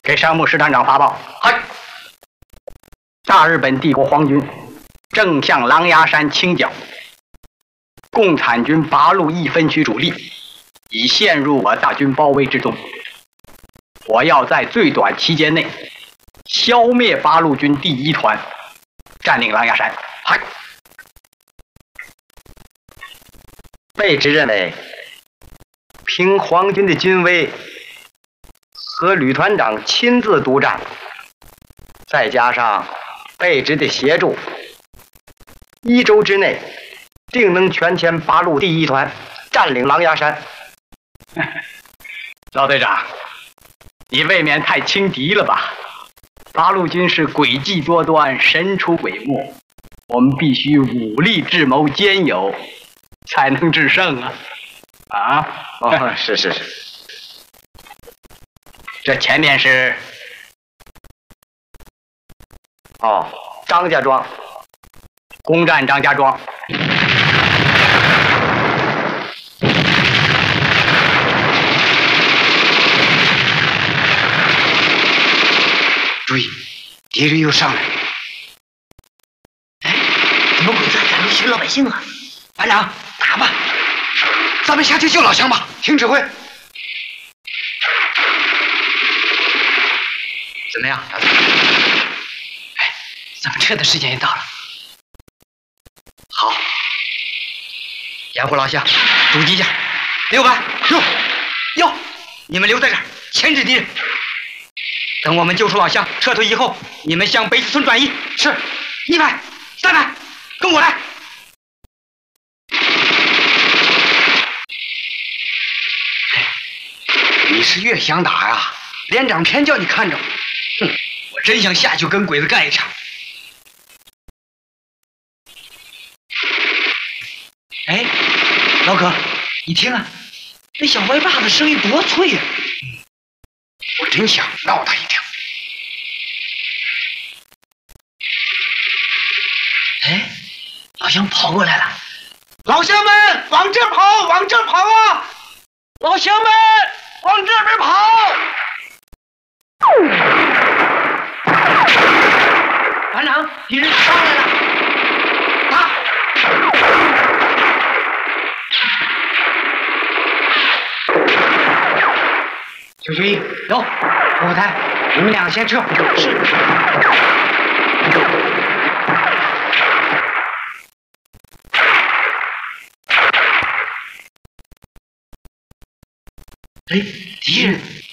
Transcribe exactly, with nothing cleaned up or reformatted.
给山木师团长发报。 嗨， 大日本帝国皇军正向狼牙山倾角，共产军八路一分区主力已陷入我大军包围之中。我要在最短期间内消灭八路军第一团，占领狼牙山。 嗨，贝直认为，凭皇军的军威和旅团长亲自督战，再加上贝直的协助，一周之内定能全歼八路第一团，占领狼牙山。 老队长，你未免太轻敌了吧？八路军是诡计多端，神出鬼没，我们必须武力智谋兼有，才能制胜啊！啊？ 哦，是是是。 这前面是哦，张家庄， 攻占张家庄。 注意，敌人又上来了！ 哎，怎么鬼子还敢入侵老百姓啊？ 班长，打吧！咱们下去救老乡吧！听指挥。怎么样，小子？ 哎，咱们撤的时间也到了。 好，掩护老乡，阻击一下。六班，哟哟，你们留在这儿，牵制敌人。等我们救出老乡，撤退以后，你们向北四村转移。是，一排、三排，跟我来。你是越想打呀？连长偏叫你看着。哼，我真想下去跟鬼子干一场。 哎，老葛，你听啊，那小歪把子声音多脆呀！ 嗯，我真想闹他一条。 哎，好像跑过来了。 老乡们，往这儿跑，往这儿跑啊！老乡们，往这边跑！ 团长，敌人上来了！ 打！九九一，有后台，你们俩先撤。是。 哎，敌人